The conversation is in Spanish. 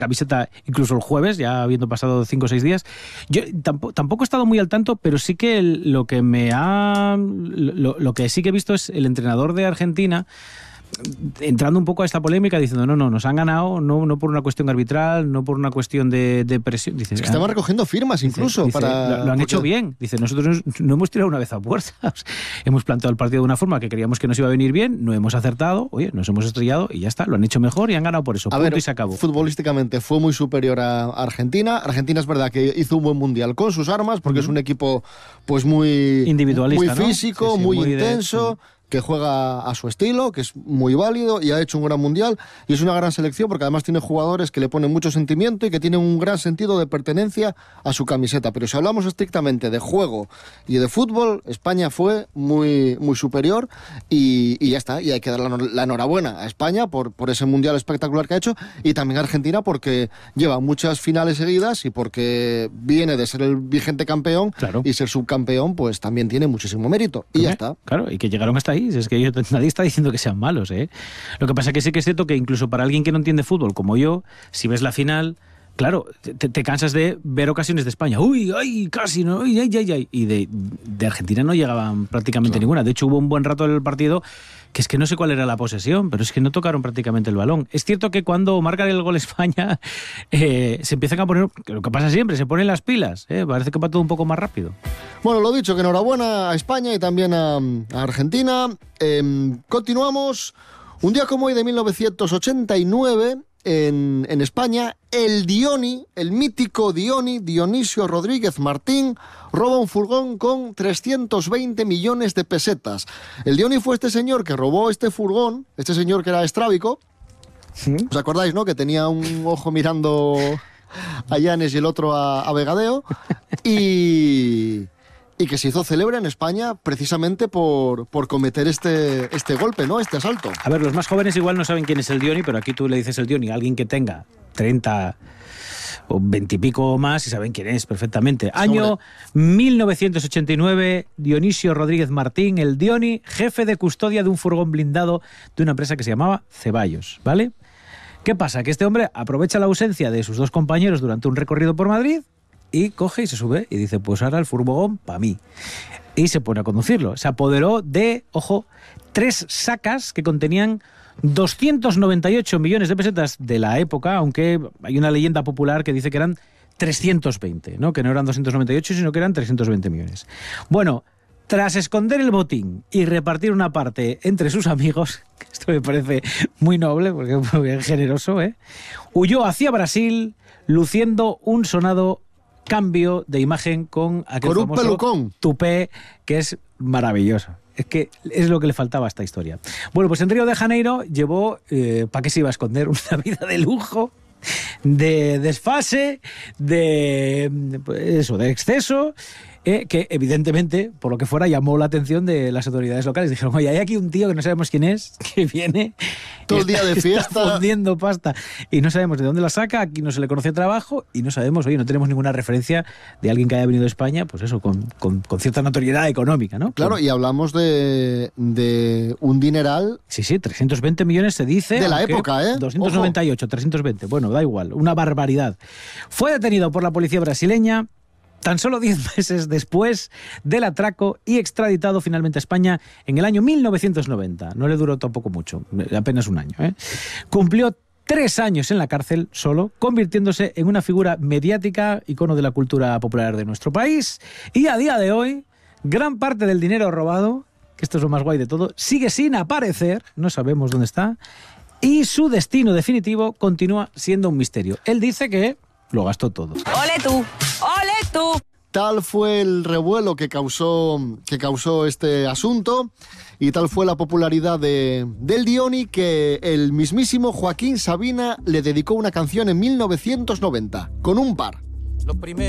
camiseta incluso el jueves, ya habiendo pasado 5 o 6 días. Yo tampoco he estado muy al tanto, pero sí que lo que sí que he visto es el entrenador de Argentina entrando un poco a esta polémica diciendo no, nos han ganado no por una cuestión arbitral, no por una cuestión de presión. Dice, es que estaban recogiendo firmas incluso. Dice, lo han hecho bien. Dice, nosotros no hemos tirado una vez a puertas. Hemos planteado el partido de una forma que creíamos que nos iba a venir bien, no hemos acertado, nos hemos estrellado y ya está, lo han hecho mejor y han ganado por eso. Punto y se acabó. Futbolísticamente fue muy superior a Argentina. Argentina es verdad que hizo un buen mundial con sus armas, porque es un equipo pues muy individualista, muy físico, ¿no? muy intenso, que juega a su estilo, que es muy válido y ha hecho un gran mundial, y es una gran selección porque además tiene jugadores que le ponen mucho sentimiento y que tienen un gran sentido de pertenencia a su camiseta. Pero si hablamos estrictamente de juego y de fútbol, España fue muy, muy superior y ya está. Y hay que dar la enhorabuena a España por ese mundial espectacular que ha hecho, y también a Argentina porque lleva muchas finales seguidas y porque viene de ser el vigente campeón, claro. Y ser subcampeón pues también tiene muchísimo mérito. Y ya está. Claro, y que llegaron hasta ahí. Es que nadie está diciendo que sean malos, ¿eh? Lo que pasa es que sí que es cierto que incluso para alguien que no entiende fútbol como yo, si ves la final, claro, te cansas de ver ocasiones de España. ¡Uy, ay, casi! ¿No? ¡Ay, ay, ay! Y de Argentina no llegaban prácticamente ninguna. De hecho, hubo un buen rato del partido que es que no sé cuál era la posesión, pero es que no tocaron prácticamente el balón. Es cierto que cuando marcan el gol España se empiezan a poner, lo que pasa siempre, se ponen las pilas, parece que va todo un poco más rápido. Bueno, lo dicho, que enhorabuena a España y también a Argentina. Continuamos. Un día como hoy de 1989, en España, el mítico Dionisio Rodríguez Martín, roba un furgón con 320 millones de pesetas. El Dioni fue este señor que robó este furgón, este señor que era estrábico. ¿Sí? ¿Os acordáis, no? Que tenía un ojo mirando a Llanes y el otro a Vegadeo. Y que se hizo célebre en España precisamente por cometer este golpe, ¿no? Este asalto. A ver, los más jóvenes igual no saben quién es el Dioni, pero aquí tú le dices el Dioni a alguien que tenga 30 o 20 y pico más y saben quién es perfectamente. Año 1989, Dionisio Rodríguez Martín, el Dioni, jefe de custodia de un furgón blindado de una empresa que se llamaba Ceballos, ¿vale? ¿Qué pasa? Que este hombre aprovecha la ausencia de sus dos compañeros durante un recorrido por Madrid y coge y se sube y dice, pues ahora el furgón para mí. Y se pone a conducirlo. Se apoderó de, 3 sacas que contenían 298 millones de pesetas de la época, aunque hay una leyenda popular que dice que eran 320, ¿no? Que no eran 298, sino que eran 320 millones. Bueno, tras esconder el botín y repartir una parte entre sus amigos, que esto me parece muy noble, porque es muy generoso, huyó hacia Brasil luciendo un sonado cambio de imagen con aquel famoso pelucón tupé, que es maravilloso. Es que es lo que le faltaba a esta historia. Bueno, pues en Río de Janeiro llevó, ¿para qué se iba a esconder? Una vida de lujo, de desfase, de exceso, que evidentemente, por lo que fuera, llamó la atención de las autoridades locales. Dijeron, oye, hay aquí un tío que no sabemos quién es, que viene todo el día de fiesta, está fundiendo pasta y no sabemos de dónde la saca, aquí no se le conoce trabajo y no sabemos, no tenemos ninguna referencia de alguien que haya venido de España, pues eso, con cierta notoriedad económica, ¿no? Claro, y hablamos de un dineral. Sí, 320 millones se dice. De la época, 298, 320, bueno, da igual, una barbaridad. Fue detenido por la policía brasileña tan solo 10 meses después del atraco y extraditado finalmente a España en el año 1990. No le duró tampoco mucho, apenas un año. Cumplió 3 años en la cárcel solo, convirtiéndose en una figura mediática, icono de la cultura popular de nuestro país. Y a día de hoy, gran parte del dinero robado, que esto es lo más guay de todo, sigue sin aparecer, no sabemos dónde está, y su destino definitivo continúa siendo un misterio. Él dice que lo gastó todo. ¡Ole tú! ¡Ole tú! Tal fue el revuelo que causó este asunto y tal fue la popularidad del Dioni que el mismísimo Joaquín Sabina le dedicó una canción en 1990, con un par. Lo primero